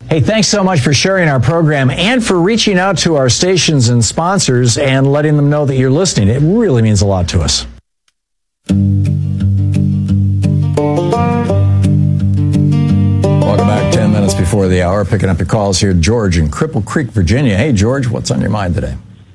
Hey, thanks so much for sharing our program and for reaching out to our stations and sponsors and letting them know that you're listening. It really means a lot to us. Welcome back. 10 minutes before the hour. Picking up your calls here. George in Cripple Creek, Virginia. Hey, George, what's on your mind today?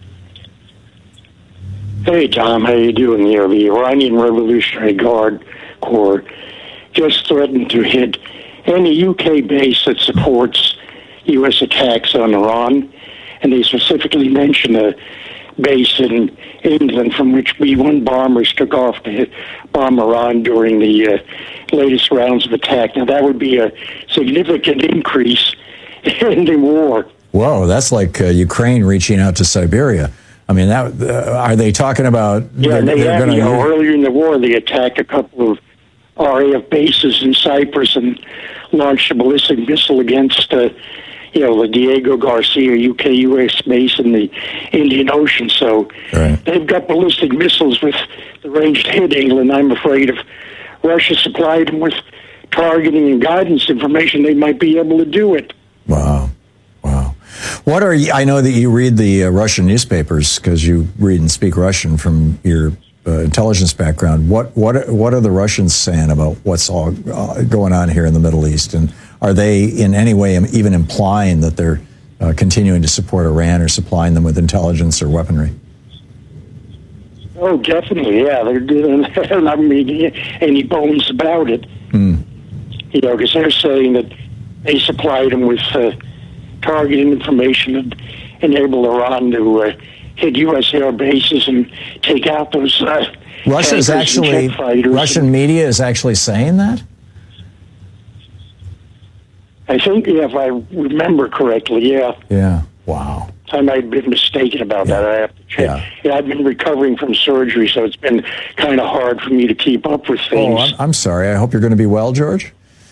Hey, Tom. How you doing there? The Iranian Revolutionary Guard Corps just threatened to hit any UK base that supports U.S. attacks on Iran, and they specifically mentioned a base in England from which B-1 bombers took off to hit bomb Iran during the latest rounds of attack. Now, that would be a significant increase in the war. Whoa, that's like Ukraine reaching out to Siberia. I mean, are they talking about... Yeah, earlier in the war, they attacked a couple of RAF bases in Cyprus and launched a ballistic missile against, the Diego Garcia UK-US base in the Indian Ocean. So They've got ballistic missiles with the range to hit England. I'm afraid if Russia supplied them with targeting and guidance information, they might be able to do it. Wow. What are you? I know that you read the Russian newspapers because you read and speak Russian from your intelligence background. What are the Russians saying about what's all going on here in the Middle East? And are they in any way even implying that they're continuing to support Iran or supplying them with intelligence or weaponry? Oh, definitely, yeah. They're not making any bones about it. Because they're saying that they supplied them with targeting information that enabled Iran to hit U.S. air bases and take out those Russian media is actually saying that? I think, if I remember correctly, yeah. Yeah, wow. I might have been mistaken about that. I have to check. Yeah, I've been recovering from surgery, so it's been kind of hard for me to keep up with things. Oh, I'm sorry. I hope you're going to be well, George.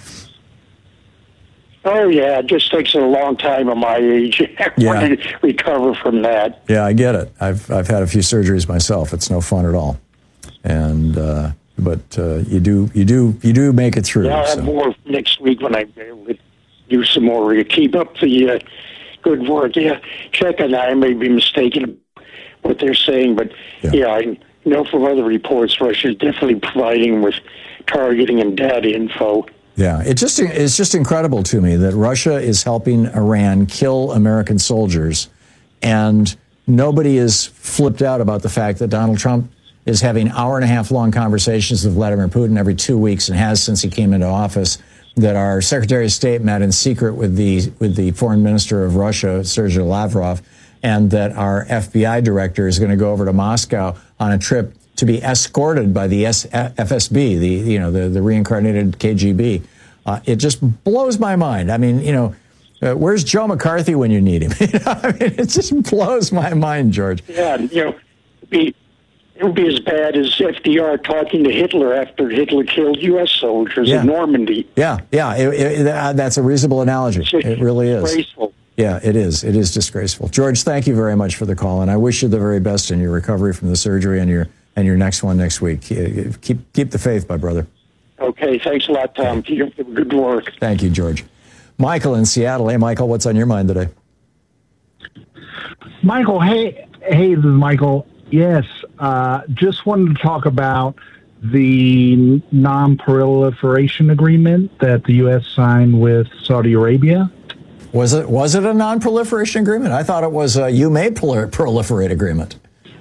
Oh, yeah, it just takes a long time at my age to recover from that. Yeah, I get it. I've had a few surgeries myself. It's no fun at all. And but you do make it through. Yeah, I'll have more next week when I'm able to do some more to keep up the good work. Yeah, check on that. I may be mistaken what they're saying, but I know from other reports Russia's definitely providing with targeting and data info. Yeah, it's just incredible to me that Russia is helping Iran kill American soldiers, and nobody is flipped out about the fact that Donald Trump is having hour-and-a-half-long conversations with Vladimir Putin every 2 weeks and has since he came into office, that our Secretary of State met in secret with the Foreign Minister of Russia, Sergei Lavrov, and that our FBI director is going to go over to Moscow on a trip to be escorted by the FSB, the reincarnated KGB. It just blows my mind. I mean, where's Joe McCarthy when you need him? I mean, it just blows my mind, George. Yeah, it would be as bad as FDR talking to Hitler after Hitler killed U.S. soldiers in Normandy. Yeah, that's a reasonable analogy. It really is. Disgraceful. Yeah, it is. It is disgraceful. George, thank you very much for the call, and I wish you the very best in your recovery from the surgery and your next one next week. Keep the faith, my brother. Okay, thanks a lot, Tom. Keep up the good work. Thank you, George. Michael in Seattle. Hey, Michael, what's on your mind today? Michael, hey, this is Michael. Yes, just wanted to talk about the non-proliferation agreement that the U.S. signed with Saudi Arabia. Was it a non-proliferation agreement? I thought it was a you may proliferate agreement.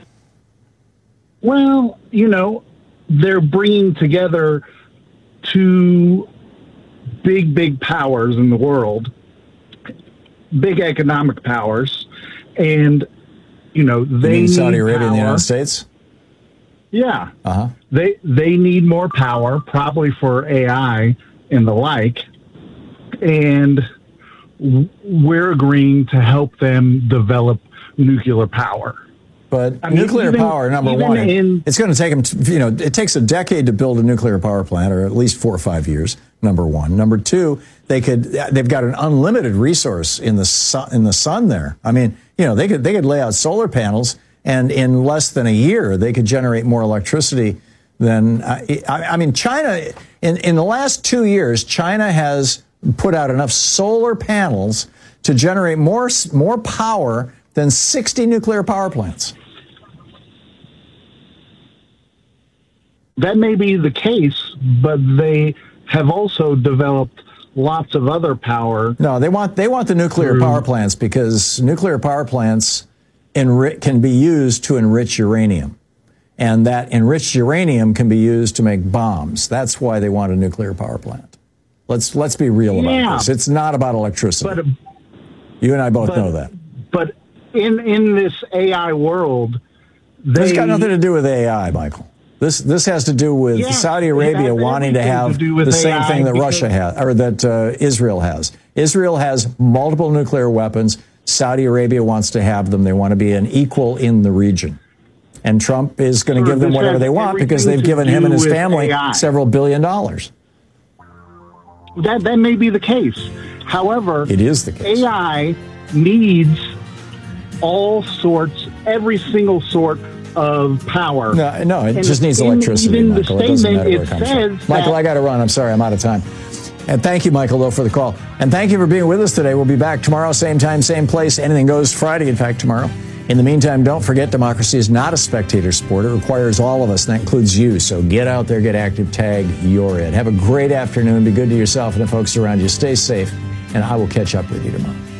Well, they're bringing together two big powers in the world, big economic powers, and, they mean Saudi Arabia and the United States? Yeah. Uh-huh. They need more power, probably for AI and the like, and we're agreeing to help them develop nuclear power. But nuclear power, number one, it's going to take them, it takes a decade to build a nuclear power plant, or at least 4 or 5 years, number one. Number two, they've got an unlimited resource in the sun there. I mean, they could lay out solar panels, and in less than a year, they could generate more electricity than, China, in the last 2 years, China has put out enough solar panels to generate more power than 60 nuclear power plants. That may be the case, but they have also developed lots of other power. No, they want the nuclear power plants because nuclear power plants can be used to enrich uranium. And that enriched uranium can be used to make bombs. That's why they want a nuclear power plant. Let's be real about this. It's not about electricity. You and I both know that. But in this AI world, it's got nothing to do with AI, Michael. This has to do with Saudi Arabia wanting to have the same thing that Russia has, or that Israel has. Israel has multiple nuclear weapons. Saudi Arabia wants to have them. They want to be an equal in the region. And Trump is going to give them whatever they want because they've given him and his family several $1 billion. That may be the case. However, it is the case. AI needs every single sort of power. No, it just needs electricity, even Michael. The it doesn't statement, matter where it comes from. Michael, I got to run. I'm sorry, I'm out of time. And thank you, Michael, though, for the call. And thank you for being with us today. We'll be back tomorrow, same time, same place. Anything Goes Friday, in fact, tomorrow. In the meantime, don't forget, democracy is not a spectator sport. It requires all of us, and that includes you. So get out there, get active, tag, you're it. Have a great afternoon. Be good to yourself and the folks around you. Stay safe, and I will catch up with you tomorrow.